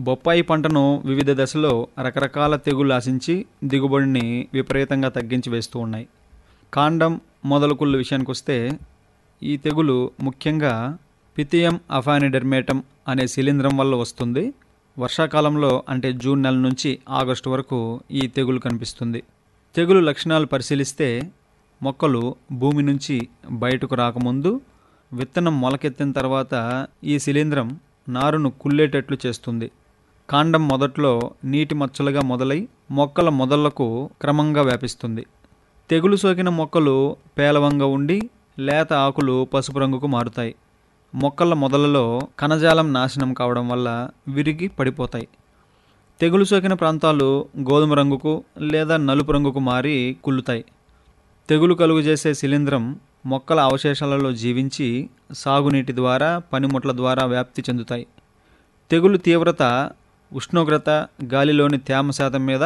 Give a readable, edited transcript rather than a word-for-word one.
బొప్పాయి పంటను వివిధ దశలో రకరకాల తెగుళ్ళు ఆశించి దిగుబడిని విపరీతంగా తగ్గించి వేస్తూ ఉన్నాయి. కాండం మొదలుకుళ్ళు విషయానికి వస్తే ఈ తెగులు ముఖ్యంగా పిథియం అఫానిడెర్మేటం అనే శిలీంధ్రం వల్ల వస్తుంది. వర్షాకాలంలో అంటే జూన్ నెల నుంచి ఆగస్టు వరకు ఈ తెగులు కనిపిస్తుంది. తెగులు లక్షణాలు పరిశీలిస్తే మొక్కలు భూమి నుంచి బయటకు రాకముందు విత్తనం మొలకెత్తిన తర్వాత ఈ శిలీంధ్రం నారును కుళ్ళేటట్లు చేస్తుంది. కాండం మొదట్లో నీటి మచ్చలుగా మొదలై మొక్కల మొదళ్లకు క్రమంగా వ్యాపిస్తుంది. తెగులు సోకిన మొక్కలు పేలవంగా ఉండి లేత ఆకులు పసుపు రంగుకు మారుతాయి. మొక్కల మొదలలో కణజాలం నాశనం కావడం వల్ల విరిగి పడిపోతాయి. తెగులు సోకిన ప్రాంతాలు గోధుమ రంగుకు లేదా నలుపు రంగుకు మారి కుళ్ళుతాయి. తెగులు కలుగజేసే శిలీంధ్రం మొక్కల అవశేషాలలో జీవించి సాగునీటి ద్వారా పనిముట్ల ద్వారా వ్యాప్తి చెందుతాయి. తెగులు తీవ్రత ఉష్ణోగ్రత, గాలిలోని తేమ శాతం మీద